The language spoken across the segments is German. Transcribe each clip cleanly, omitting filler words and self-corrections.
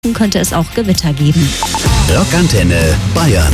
könnte es auch Gewitter geben. Rockantenne Bayern.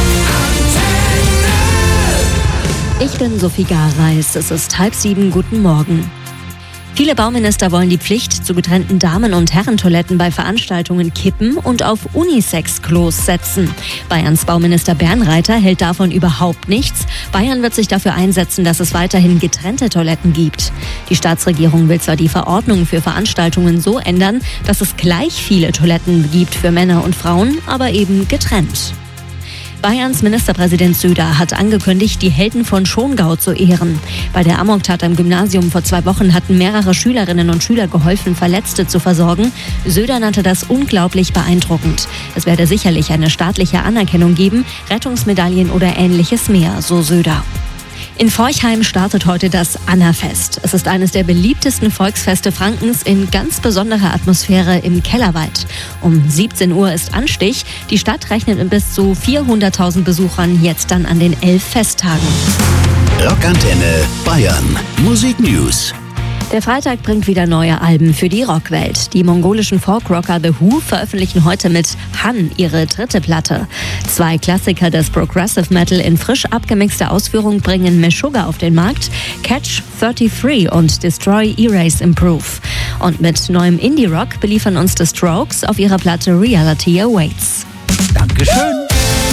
Ich bin Sophie Gareis. Es ist 6:30. Guten Morgen. Viele Bauminister wollen die Pflicht zu getrennten Damen- und Herrentoiletten bei Veranstaltungen kippen und auf Unisex-Klos setzen. Bayerns Bauminister Bernreiter hält davon überhaupt nichts. Bayern wird sich dafür einsetzen, dass es weiterhin getrennte Toiletten gibt. Die Staatsregierung will zwar die Verordnung für Veranstaltungen so ändern, dass es gleich viele Toiletten gibt für Männer und Frauen, aber eben getrennt. Bayerns Ministerpräsident Söder hat angekündigt, die Helden von Schongau zu ehren. Bei der Amoktat am Gymnasium vor 2 Wochen hatten mehrere Schülerinnen und Schüler geholfen, Verletzte zu versorgen. Söder nannte das unglaublich beeindruckend. Es werde sicherlich eine staatliche Anerkennung geben, Rettungsmedaillen oder Ähnliches mehr, so Söder. In Forchheim startet heute das Annafest. Es ist eines der beliebtesten Volksfeste Frankens in ganz besonderer Atmosphäre im Kellerwald. Um 17 Uhr ist Anstich. Die Stadt rechnet mit bis zu 400.000 Besuchern jetzt dann an den 11 Festtagen. Rockantenne Bayern. Musik News. Der Freitag bringt wieder neue Alben für die Rockwelt. Die mongolischen Folkrocker The Who veröffentlichen heute mit Han ihre 3. Platte. 2 Klassiker des Progressive Metal in frisch abgemixter Ausführung bringen Meshuggah auf den Markt, Catch 33 und Destroy, Erase, Improve. Und mit neuem Indie-Rock beliefern uns The Strokes auf ihrer Platte Reality Awaits. Dankeschön.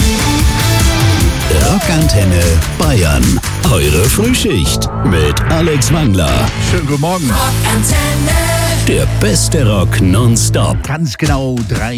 Rockantenne Bayern. Eure Frühschicht mit Alex Wangler. Schönen guten Morgen. Der beste Rock nonstop. Ganz genau 3